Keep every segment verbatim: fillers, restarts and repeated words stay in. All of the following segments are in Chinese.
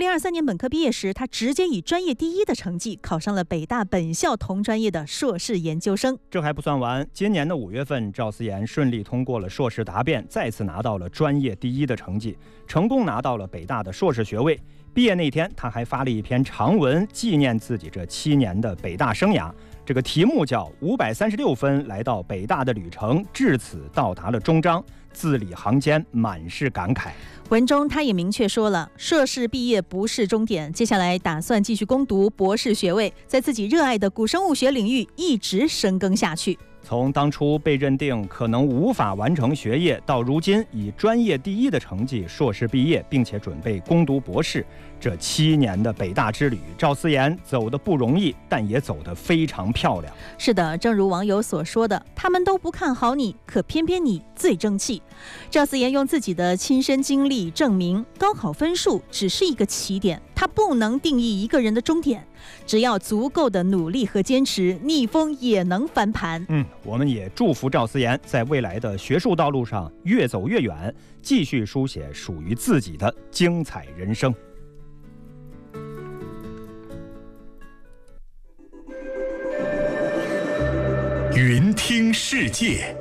零二三年本科毕业时，他直接以专业第一的成绩考上了北大本校同专业的硕士研究生。 这还不算完，今年的五月份，赵思妍顺利通过了硕士答辩，再次拿到了专业第一的成绩，成功拿到了北大的硕士学位。毕业那天，他还发了一篇长文纪念自己这七年的北大生涯。这个题目叫五百三十六分来到北大的旅程，至此到达了终章，字里行间满是感慨。 文中他也明确说了，硕士毕业不是终点，接下来打算继续攻读博士学位，在自己热爱的古生物学领域一直深耕下去。 从当初被认定可能无法完成学业，到如今以专业第一的成绩硕士毕业，并且准备攻读博士，这七年的北大之旅，赵思妍走得不容易，但也走得非常漂亮。 是的，正如网友所说的，他们都不看好你，可偏偏你最争气。赵思妍用自己的亲身经历证明，高考分数只是一个起点，它不能定义一个人的终点。只要足够的努力和坚持，逆风也能翻盘。 嗯，我们也祝福赵思妍在未来的学术道路上越走越远，继续书写属于自己的精彩人生。 云听世界。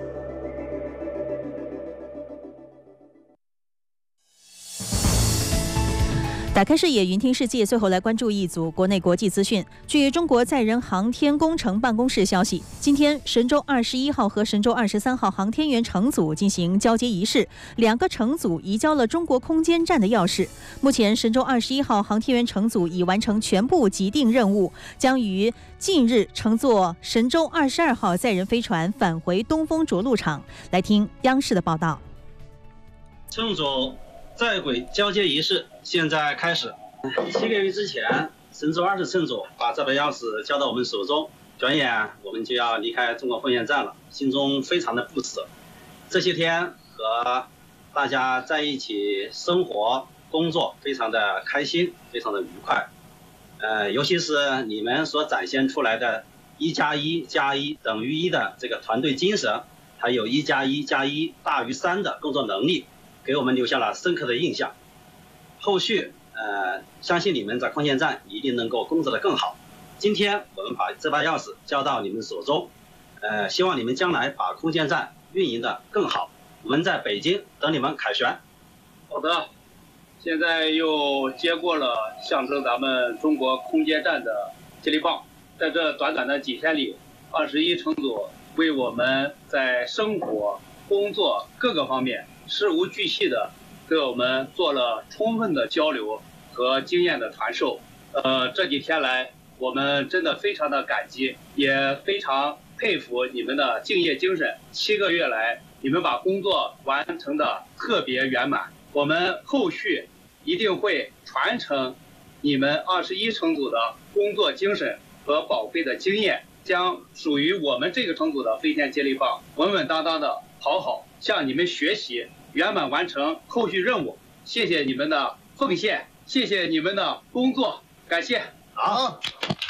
打开视野，云听世界。最后来关注一组国内国际资讯。据中国载人航天工程办公室消息，今天神舟二十一号和神舟二十三号航天员乘组进行交接仪式，两个乘组移交了中国空间站的钥匙。目前，神舟二十一号航天员乘组已完成全部既定任务，将于近日乘坐神舟二十二号载人飞船返回东风着陆场。来听央视的报道。 乘组在轨交接仪式现在开始。七个月之前，神舟二十乘组把这把钥匙交到我们手中，转眼我们就要离开中国空间站了，心中非常的不舍。这些天和大家在一起生活、工作，非常的开心，非常的愉快。呃，尤其是你们所展现出来的一加一加一等于一的这个团队精神，还有一加一加一大于三的工作能力，给我们留下了深刻的印象。后续呃，相信你们在空间站一定能够工作得更好。今天我们把这把钥匙交到你们手中，呃，希望你们将来把空间站运营得更好。我们在北京等你们凯旋。 好的，现在又接过了象征咱们中国空间站的接力棒。在这短短的几天里，二十一乘组为我们在生活、工作各个方面事无巨细的对我们做了充分的交流和经验的传授。呃，这几天来，我们真的非常的感激，也非常佩服你们的敬业精神。七个月来，你们把工作完成的特别圆满。我们后续一定会传承你们二十一乘组的工作精神和宝贵的经验，将属于我们这个乘组的飞天接力棒稳稳当当的跑好，向你们学习，圆满完成后续任务。谢谢你们的奉献，谢谢你们的工作，感谢。 好。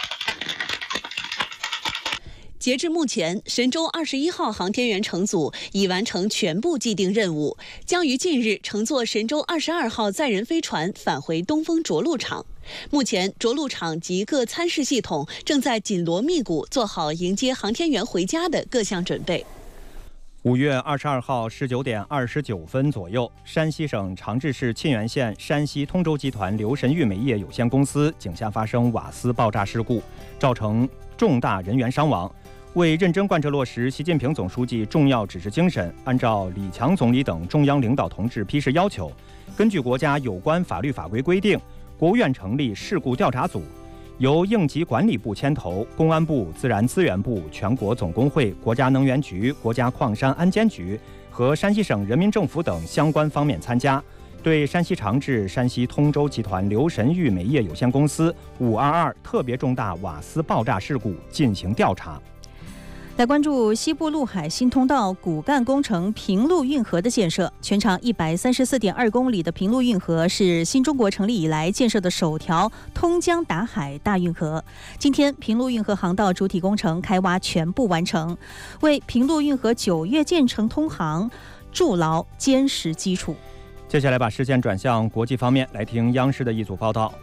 截至目前，神舟二十一号航天员乘组已完成全部既定任务，将于近日乘坐神舟二十二号载人飞船返回东风着陆场。目前，着陆场及各参试系统正在紧锣密鼓做好迎接航天员回家的各项准备。 五月二十二号十九点二十九分左右，山西省长治市沁源县山西通州集团流神域煤业有限公司井下发生瓦斯爆炸事故，造成重大人员伤亡。为认真贯彻落实习近平总书记重要指示精神，按照李强总理等中央领导同志批示要求，根据国家有关法律法规规定，国务院成立事故调查组，由应急管理部牵头，公安部、自然资源部、全国总工会、国家能源局、国家矿山安监局和山西省人民政府等相关方面参加，对山西长治山西通州集团流神域煤业有限公司五二二特别重大瓦斯爆炸事故进行调查。 来关注西部陆海新通道骨干工程平陆运河的建设。全长一百三十四点二公里的平陆运河是新中国成立以来建设的首条通江达海大运河。今天，平陆运河航道主体工程开挖全部完成，为平陆运河九月建成通航筑牢坚实基础。 接下来把视线转向国际方面，来听央视的一组报道。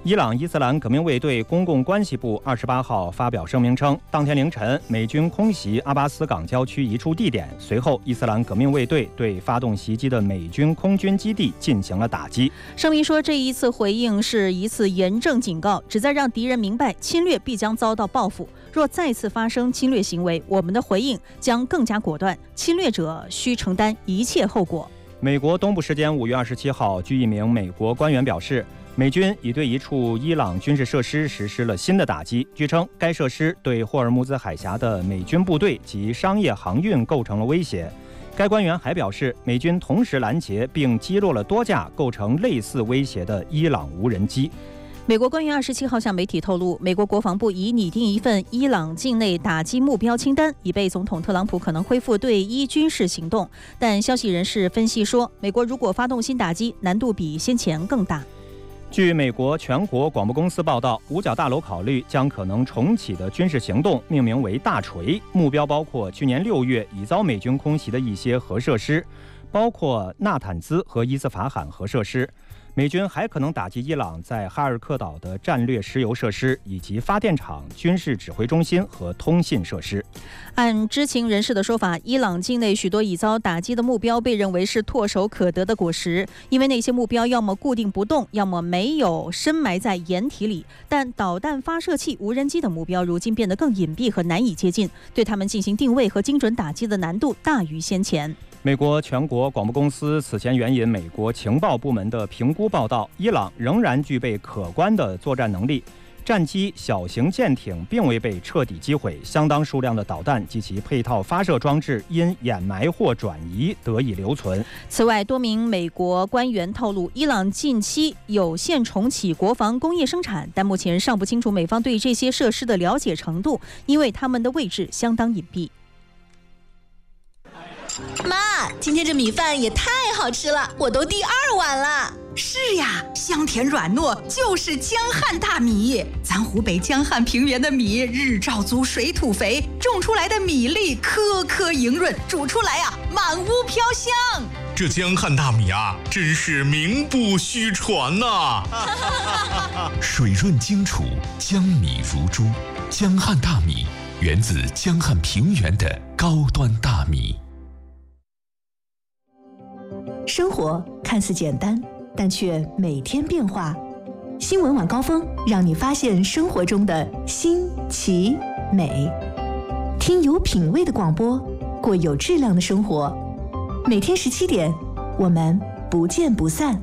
伊朗伊斯兰革命卫队公共关系部二十八号发表声明称，当天凌晨美军空袭阿巴斯港郊区一处地点，随后伊斯兰革命卫队对发动袭击的美军空军基地进行了打击。 声明说，这一次回应是一次严正警告，旨在让敌人明白侵略必将遭到报复。若再次发生侵略行为，我们的回应将更加果断，侵略者需承担一切后果。 美国东部时间五月二十七号，据一名美国官员表示，美军已对一处伊朗军事设施实施了新的打击。据称，该设施对霍尔木兹海峡的美军部队及商业航运构成了威胁。该官员还表示，美军同时拦截并击落了多架构成类似威胁的伊朗无人机。 美国官员二十七号向媒体透露，美国国防部已拟定一份伊朗境内打击目标清单，以备总统特朗普可能恢复对伊军事行动。但消息人士分析说，美国如果发动新打击，难度比先前更大。 据美国全国广播公司报道，五角大楼考虑将可能重启的军事行动命名为大锤，目标包括去年六月已遭美军空袭的一些核设施，包括纳坦兹和伊斯法罕核设施。美军还可能打击伊朗在哈尔克岛的战略石油设施，以及发电厂、军事指挥中心和通信设施。 按知情人士的说法，伊朗境内许多已遭打击的目标被认为是唾手可得的果实，因为那些目标要么固定不动，要么没有深埋在岩体里。但导弹发射器、无人机的目标如今变得更隐蔽和难以接近，对他们进行定位和精准打击的难度大于先前。 美国全国广播公司此前援引美国情报部门的评估报道，伊朗仍然具备可观的作战能力，战机、小型舰艇并未被彻底击毁，相当数量的导弹及其配套发射装置因掩埋或转移得以留存。 此外，多名美国官员透露，伊朗近期有限重启国防工业生产，但目前尚不清楚美方对这些设施的了解程度，因为它们的位置相当隐蔽。 妈，今天这米饭也太好吃了，我都第二碗了。 是呀，香甜软糯，就是江汉大米。咱湖北江汉平原的米日照足，水土肥，种出来的米粒颗颗莹润，煮出来啊满屋飘香。 这江汉大米啊，真是名不虚传呐、 啊！水润精储，江米如珠。江汉大米源自江汉平原的高端大米。 生活看似简单，但却每天变化。新闻晚高峰让你发现生活中的新奇美，听有品味的广播，过有质量的生活。每天十七点，我们不见不散。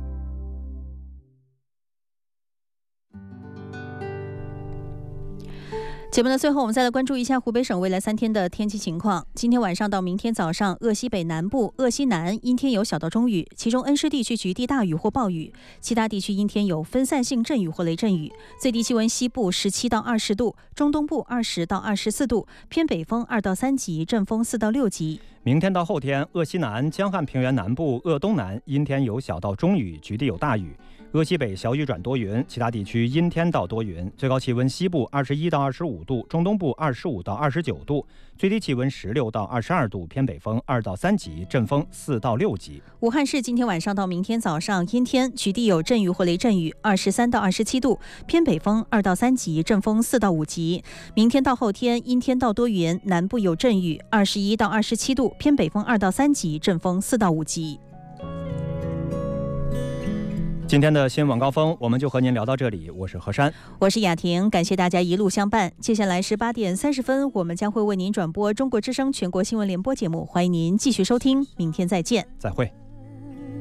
节目的最后，我们再来关注一下湖北省未来三天的天气情况。今天晚上到明天早上，鄂西北南部、鄂西南阴天有小到中雨，其中恩施地区局地大雨或暴雨，其他地区阴天有分散性阵雨或雷阵雨。最低气温西部十七到二十度，中东部二十到二十四度，偏北风二到三级，阵风四到六级。 明天到后天，鄂西南、江汉平原南部、鄂东南阴天有小到中雨，局地有大雨。鄂西北小雨转多云，其他地区阴天到多云，最高气温西部二十一到二十五度，中东部二十五到二十九度，最低气温十六到二十二度，偏北风二到三级，阵风四到六级。 武汉市今天晚上到明天早上阴天，局地有阵雨或雷阵雨，二十三到二十七度，偏北风二到三级，阵风四到五级。明天到后天阴天到多云，南部有阵雨，二十一到二十七度，偏北风二到三级，阵风四到五级。 今天的新闻晚高峰我们就和您聊到这里，我是何山， 我是雅婷，感谢大家一路相伴。接下来是八点三十分，我们将会为您转播中国之声全国新闻联播节目，欢迎您继续收听，明天再见， 再会。